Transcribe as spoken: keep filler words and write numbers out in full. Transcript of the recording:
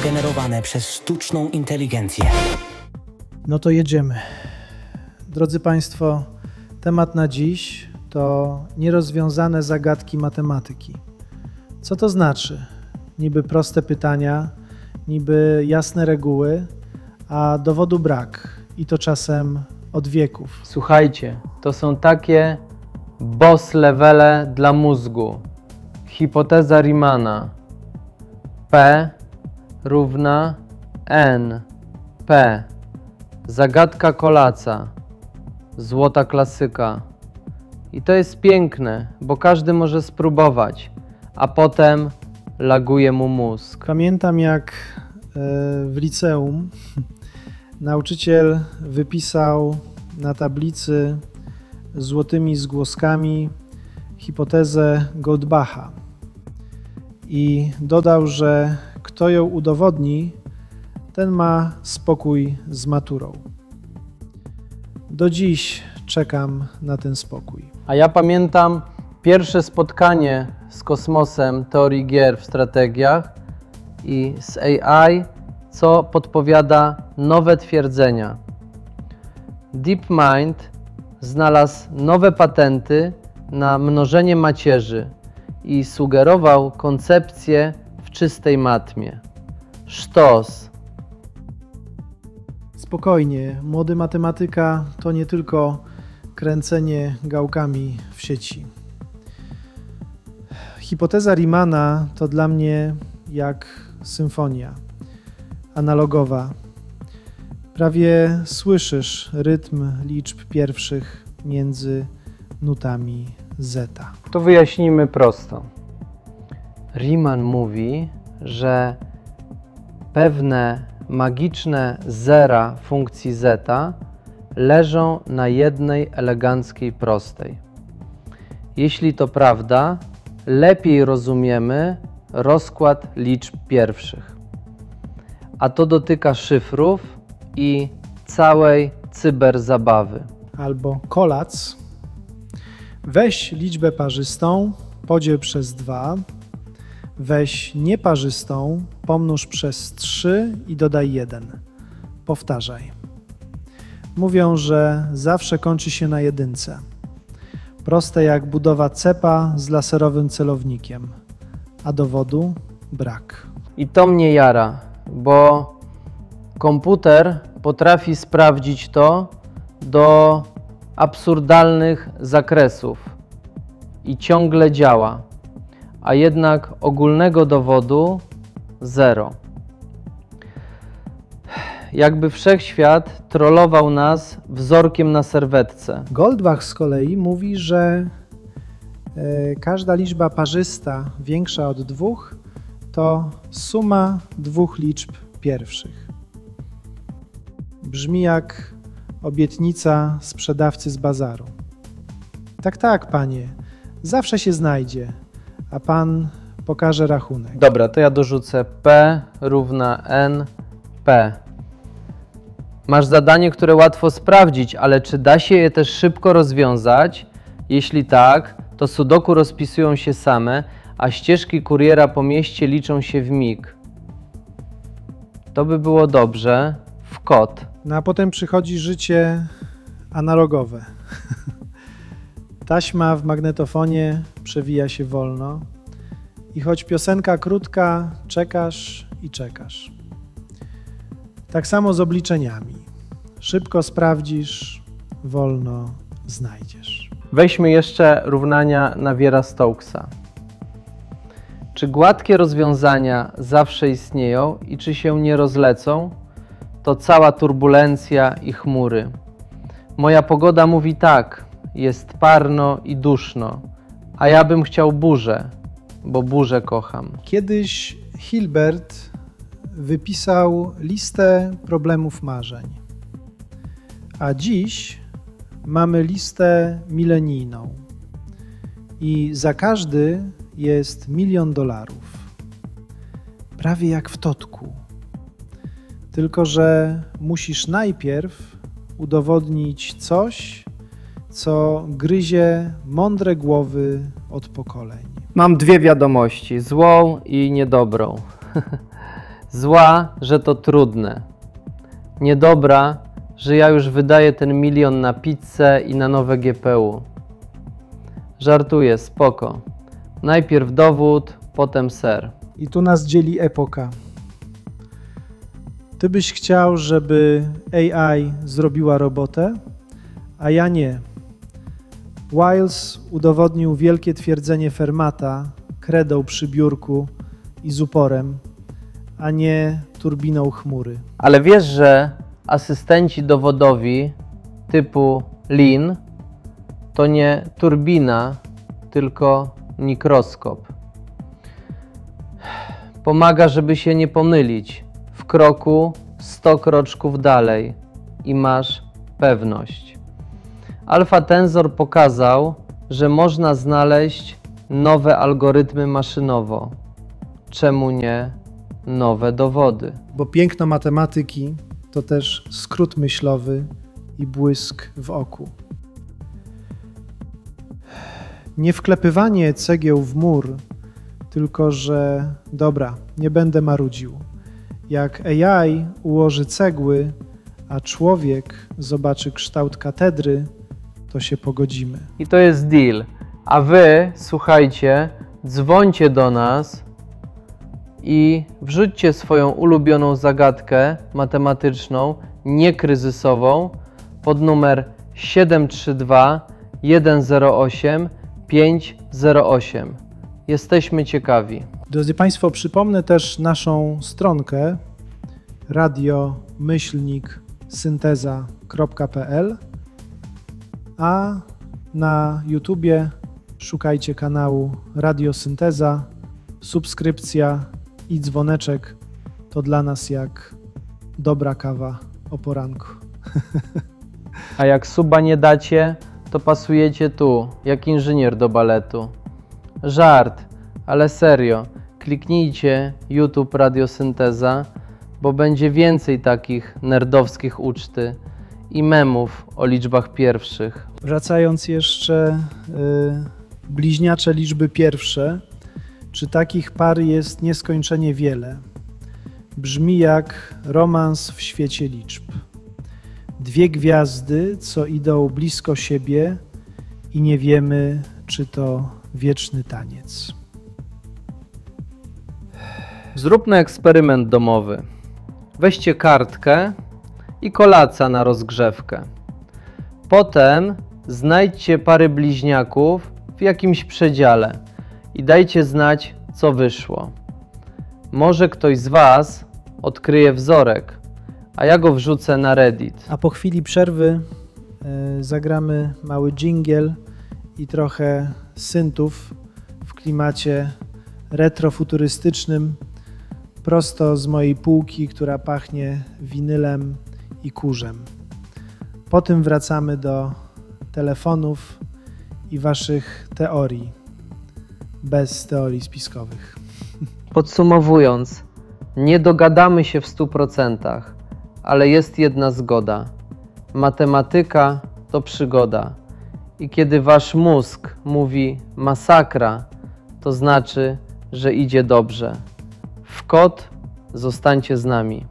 generowane przez sztuczną inteligencję. No to jedziemy. Drodzy Państwo, temat na dziś to nierozwiązane zagadki matematyki. Co to znaczy? Niby proste pytania, niby jasne reguły, a dowodu brak i to czasem od wieków. Słuchajcie, to są takie boss levele dla mózgu. Hipoteza Riemanna. P równa N P. Zagadka Collatza. Złota klasyka. I to jest piękne, bo każdy może spróbować, a potem laguje mu mózg. Pamiętam, jak w liceum nauczyciel wypisał na tablicy złotymi zgłoskami hipotezę Goldbacha i dodał, że kto ją udowodni, ten ma spokój z maturą. Do dziś czekam na ten spokój. A ja pamiętam pierwsze spotkanie z kosmosem teorii gier w strategiach i z A I, co podpowiada nowe twierdzenia. DeepMind znalazł nowe patenty na mnożenie macierzy i sugerował koncepcję w czystej matmie. Sztos. Spokojnie, młody matematyka to nie tylko kręcenie gałkami w sieci. Hipoteza Riemanna to dla mnie jak symfonia analogowa. Prawie słyszysz rytm liczb pierwszych między nutami zeta. To wyjaśnijmy prosto. Riemann mówi, że pewne magiczne zera funkcji zeta leżą na jednej eleganckiej prostej. Jeśli to prawda, lepiej rozumiemy rozkład liczb pierwszych. A to dotyka szyfrów i całej cyberzabawy. Albo Collatz. Weź liczbę parzystą, podziel przez dwa. Weź nieparzystą, pomnóż przez trzy i dodaj jeden. Powtarzaj. Mówią, że zawsze kończy się na jedynce. Proste jak budowa cepa z laserowym celownikiem, a dowodu brak. I to mnie jara, bo komputer potrafi sprawdzić to do absurdalnych zakresów i ciągle działa, a jednak ogólnego dowodu zero. Jakby wszechświat trollował nas wzorkiem na serwetce. Goldbach z kolei mówi, że y, każda liczba parzysta większa od dwóch to suma dwóch liczb pierwszych. Brzmi jak obietnica sprzedawcy z bazaru. Tak, tak, panie, zawsze się znajdzie, a pan pokaże rachunek. Dobra, to ja dorzucę P równa N P. Masz zadanie, które łatwo sprawdzić, ale czy da się je też szybko rozwiązać? Jeśli tak, to sudoku rozpisują się same, a ścieżki kuriera po mieście liczą się w mig. To by było dobrze w kod. No a potem przychodzi życie analogowe. Taśma w magnetofonie przewija się wolno i choć piosenka krótka, czekasz i czekasz. Tak samo z obliczeniami. Szybko sprawdzisz, wolno znajdziesz. Weźmy jeszcze równania Naviera-Stokesa. Czy gładkie rozwiązania zawsze istnieją i czy się nie rozlecą? To cała turbulencja i chmury. Moja pogoda mówi tak, jest parno i duszno, a ja bym chciał burzę, bo burzę kocham. Kiedyś Hilbert wypisał listę problemów marzeń, a dziś mamy listę milenijną i za każdy jest milion dolarów. Prawie jak w totku. Tylko że musisz najpierw udowodnić coś, co gryzie mądre głowy od pokoleń. Mam dwie wiadomości, złą i niedobrą. Zła, że to trudne. Niedobra, że ja już wydaję ten milion na pizzę i na nowe G P U. Żartuję, spoko. Najpierw dowód, potem ser. I tu nas dzieli epoka. Ty byś chciał, żeby A I zrobiła robotę, a ja nie. Wiles udowodnił wielkie twierdzenie Fermata kredą przy biurku i z uporem, a nie turbiną chmury. Ale wiesz, że asystenci dowodowi typu Lean to nie turbina, tylko mikroskop. Pomaga, żeby się nie pomylić. W kroku sto kroczków dalej i masz pewność. Alpha Tensor pokazał, że można znaleźć nowe algorytmy maszynowo. Czemu nie nowe dowody? Bo piękno matematyki to też skrót myślowy i błysk w oku. Nie wklepywanie cegieł w mur, tylko że dobra, nie będę marudził. Jak A I ułoży cegły, a człowiek zobaczy kształt katedry, to się pogodzimy. I to jest deal. A wy, słuchajcie, dzwońcie do nas i wrzućcie swoją ulubioną zagadkę matematyczną, niekryzysową, pod numer siedem trzy dwa jeden zero osiem pięć zero osiem. Jesteśmy ciekawi. Drodzy Państwo, przypomnę też naszą stronkę radio myślnik synteza kropka p l, a na YouTubie szukajcie kanału Radio Synteza, subskrypcja i dzwoneczek to dla nas jak dobra kawa o poranku. A jak suba nie dacie, to pasujecie tu, jak inżynier do baletu. Żart, ale serio, kliknijcie YouTube Radio Synteza, bo będzie więcej takich nerdowskich uczty i memów o liczbach pierwszych. Wracając jeszcze, y, bliźniacze liczby pierwsze, czy takich par jest nieskończenie wiele? Brzmi jak romans w świecie liczb. Dwie gwiazdy, co idą blisko siebie i nie wiemy, czy to wieczny taniec. Zróbmy eksperyment domowy. Weźcie kartkę i kolaca na rozgrzewkę. Potem znajdźcie pary bliźniaków w jakimś przedziale i dajcie znać, co wyszło. Może ktoś z Was odkryje wzorek, a ja go wrzucę na Reddit. A po chwili przerwy y, zagramy mały dżingiel i trochę syntów w klimacie retrofuturystycznym, prosto z mojej półki, która pachnie winylem i kurzem. Potem wracamy do telefonów i Waszych teorii, bez teorii spiskowych. Podsumowując, nie dogadamy się w stu procentach, ale jest jedna zgoda. Matematyka to przygoda. I kiedy Wasz mózg mówi masakra, to znaczy, że idzie dobrze. W kot zostańcie z nami.